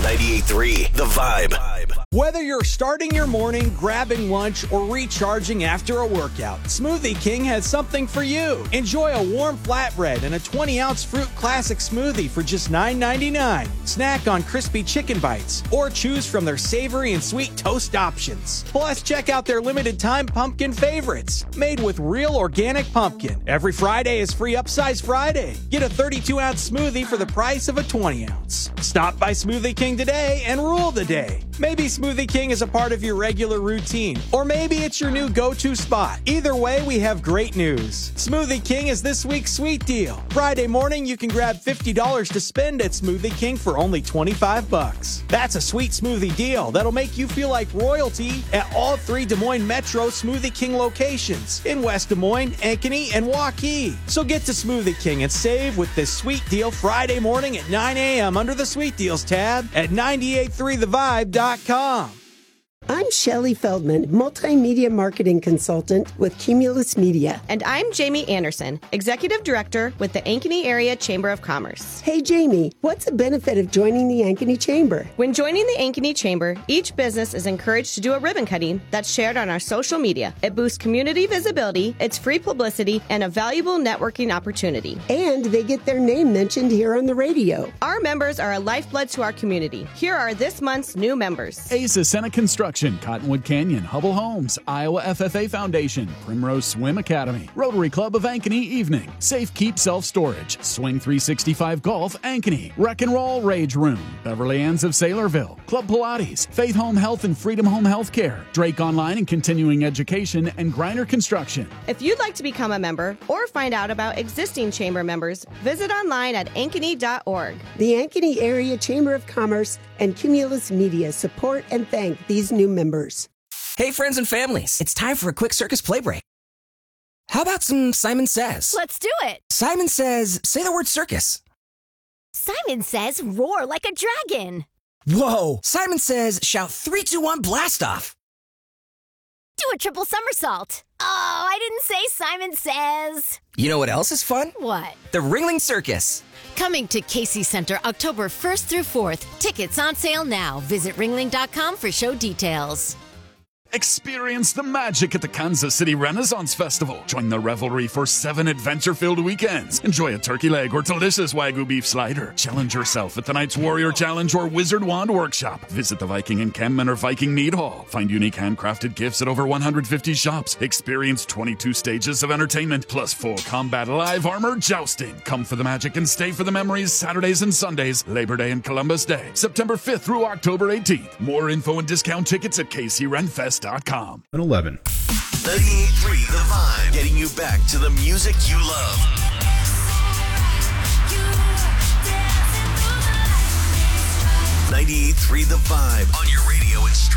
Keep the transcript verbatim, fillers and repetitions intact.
ninety-eight point three The Vibe. Whether you're starting your morning, grabbing lunch, or recharging after a workout, Smoothie King has something for you. Enjoy a warm flatbread and a twenty-ounce fruit classic smoothie for just nine ninety-nine. Snack on crispy chicken bites, or choose from their savory and sweet toast options. Plus, check out their limited time pumpkin favorites, made with real organic pumpkin. Every Friday is free Upsize Friday. Get a thirty-two ounce smoothie for the price of a twenty ounce. Stop by Smoothie King today and rule the day. Maybe Smoothie King is a part of your regular routine, or maybe it's your new go-to spot. Either way, we have great news. Smoothie King is this week's sweet deal. Friday morning, you can grab fifty dollars to spend at Smoothie King for only twenty-five bucks. That's a sweet smoothie deal that'll make you feel like royalty at all three Des Moines Metro Smoothie King locations in West Des Moines, Ankeny, and Waukee. So get to Smoothie King and save with this sweet deal Friday morning at nine a.m. under the Sweet Deals tab at ninety-eight point three the vibe dot com. I'm Shelley Feldman, multimedia marketing consultant with Cumulus Media. And I'm Jamie Anderson, executive director with the Ankeny Area Chamber of Commerce. Hey, Jamie, what's the benefit of joining the Ankeny Chamber? When joining the Ankeny Chamber, each business is encouraged to do a ribbon cutting that's shared on our social media. It boosts community visibility, it's free publicity, and a valuable networking opportunity. And they get their name mentioned here on the radio. Our members are a lifeblood to our community. Here are this month's new members. Asa Senate Construction, Cottonwood Canyon, Hubble Homes, Iowa F F A Foundation, Primrose Swim Academy, Rotary Club of Ankeny Evening, Safe Keep Self Storage, Swing three sixty-five Golf Ankeny, Wreck and Roll Rage Room, Beverly Ann's of Saylorville, Club Pilates, Faith Home Health and Freedom Home Healthcare, Drake Online and Continuing Education, and Griner Construction. If you'd like to become a member or find out about existing chamber members, visit online at ankeny dot org. The Ankeny Area Chamber of Commerce and Cumulus Media support and thank these new members. Hey, friends and families, it's time for a quick circus play break. How about some Simon Says? Let's do it. Simon Says, say the word circus. Simon Says, roar like a dragon. Whoa. Simon Says, shout three, two, one, blast off. Do a triple somersault. Oh, I didn't say Simon Says. You know what else is fun? What? The Ringling Circus. Coming to Casey Center October first through fourth. Tickets on sale now. Visit ringling dot com for show details. Experience the magic at the Kansas City Renaissance Festival. Join the revelry for seven adventure-filled weekends. Enjoy a turkey leg or delicious Wagyu beef slider. Challenge yourself at the Knight's Warrior Challenge or Wizard Wand Workshop. Visit the Viking Encampment or Viking Mead Hall. Find unique handcrafted gifts at over one hundred fifty shops. Experience twenty-two stages of entertainment, plus full combat live armor jousting. Come for the magic and stay for the memories Saturdays and Sundays, Labor Day and Columbus Day, September fifth through October eighteenth. More info and discount tickets at K C Ren Fest dot com. eleven. ninety-eight point three The Vibe, getting you back to the music you love. ninety-eight point three The Vibe on your radio and stream.